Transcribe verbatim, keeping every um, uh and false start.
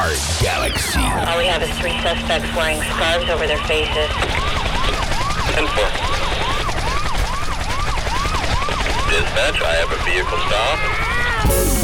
Our Galaxy. All we have is three suspects wearing scarves over their faces. ten four. Dispatch, I have a vehicle stop.